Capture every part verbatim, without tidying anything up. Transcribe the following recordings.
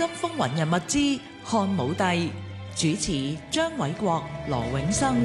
金風雲人物之漢武帝，主持張偉國、羅永生。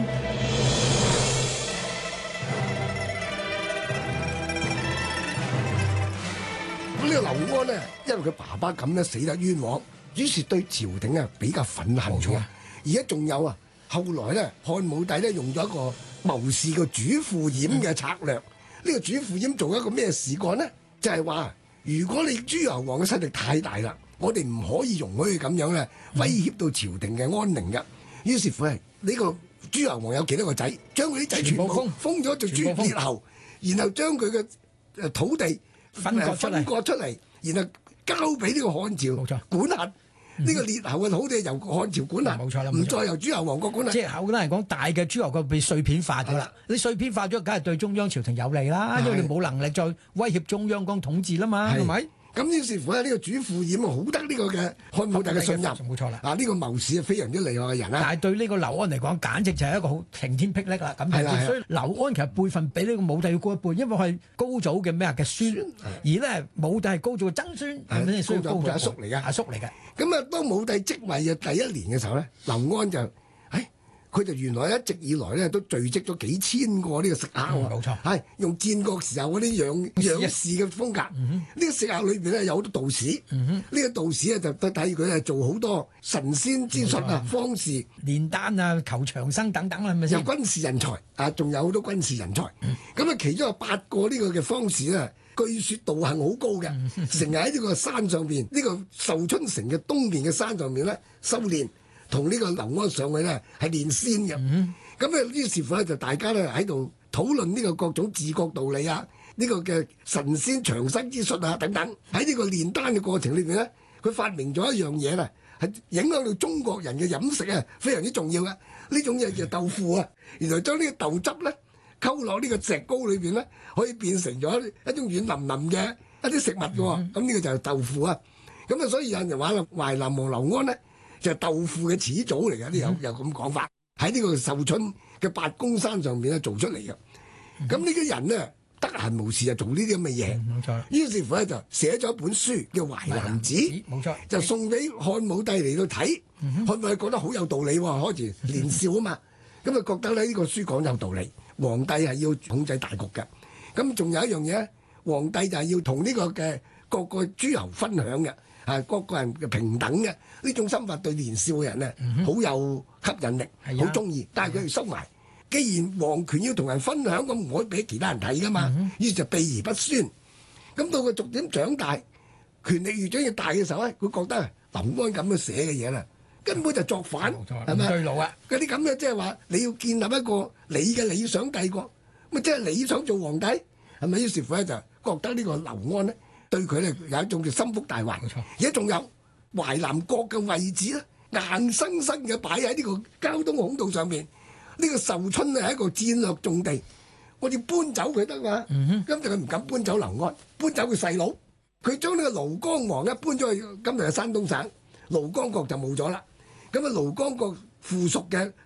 咁呢個劉安呢，因為佢爸爸咁咧死得冤枉，於是對朝廷啊比較憤恨咗。而家仲有啊，後來咧漢武帝咧用咗一個謀士個主父偃嘅策略。呢、嗯、個主父偃做一個咩事幹呢？就係、是、話，如果你諸侯王嘅勢力太大啦，我哋唔可以容許佢咁樣咧威脅到朝廷嘅安寧嘅。於是乎係呢個諸侯王有幾多個仔，將佢啲仔全部封封咗做諸列侯，然後將佢嘅誒土地分割出嚟，分割出嚟，然後交俾呢個漢朝管轄。呢個列侯嘅土地由漢朝管轄，冇錯啦，唔再由諸侯王國管轄。 即係簡單嚟講，大嘅諸侯國被碎片化咗啦。你碎片化咗，梗係對中央朝廷有利啦，因為你冇能力再威脅中央講統治啦嘛，係咪？咁於是乎咧，呢個主父偃啊，好得呢個嘅漢武帝嘅信任，冇錯啦。啊，呢個謀士係非常之厲害嘅人啦。 但係對呢個劉安嚟講，簡直就係一個好晴天霹靂啦。咁係啦，所以劉安其實輩分比呢個武帝要高一輩，因為佢係高祖嘅咩嘅孫，而咧武帝係高祖嘅曾孫，係咪先？高祖阿叔嚟嘅，阿叔嚟嘅。 咁啊，當武帝即位嘅第一年嘅時候咧，劉安就，誒，佢就原來一直以來咧都聚積咗幾千個呢個食客喎，冇錯，係用戰國時候嗰啲養養士嘅風格。呢個食客裏邊咧有好多道士，呢個道士咧就睇佢係做好多神仙之術啊、方士、 煉丹啊、求長生等等啦，係咪先？ 有軍事人才啊，仲有好多軍事人才。咁啊，其中有八個呢個嘅方士咧，據説道行好高嘅，成日喺呢個山上邊，呢個壽春城嘅東面嘅山上面咧修練。同呢個劉安上去咧係練仙嘅，咁啊、嗯、於是乎咧就大家咧喺度討論呢個各種治國道理啊，呢、這個嘅神仙長生之術啊等等。喺呢個煉丹嘅過程裏邊咧，佢發明咗一樣嘢啦，係影響到中國人嘅飲食啊，非常之重要嘅。呢種嘢叫豆腐啊，原來將呢個豆汁咧溝落呢個石膏裏邊咧，可以變成咗一種軟腍腍嘅一啲食物嘅喎。咁呢、嗯、個就係豆腐啊。咁啊，所以有人話啦，淮南王劉安咧，就係豆腐嘅始祖嚟嘅，啲有有咁講法，喺呢個壽春嘅八公山上面咧做出嚟嘅。咁呢啲人呢，得閒無事就做呢啲咁嘅嘢，冇錯。於是乎咧就寫咗一本書叫《淮南子》，冇錯，就送俾漢武帝嚟到睇。漢武帝覺得好有道理喎，開始年少啊嘛，咁啊覺得咧呢個書講有道理，皇帝係要控制大局嘅。咁仲有一樣嘢，皇帝就係要同呢個嘅各個諸侯分享嘅。係各個人嘅平等嘅呢種心法，對年少嘅人咧好有吸引力，好中意。但係佢哋收埋，既然皇權要同人分享，咁唔可以俾其他人睇噶嘛。於是就避而不宣。咁到佢逐漸長大，權力越長越大嘅時候咧，佢覺得劉安咁樣寫嘅嘢啦，根本就作反，係咪？對路啊！嗰啲咁嘅即係話你要建立一個你嘅理想帝國，咁即係你想做皇帝，係咪？於是乎咧就覺得呢個劉安咧。對佢咧有一種叫心腹大患，而家仲有淮南國嘅位置咧，硬生生嘅擺喺呢個交通孔道上面。呢、這個壽春咧係一個戰略重地，我要搬走佢得嘛。咁就佢唔敢搬走劉安，搬走佢細佬。佢將呢個廬江王咧搬咗去今日嘅山東省，廬江國就冇咗啦。咁啊廬江國附屬嘅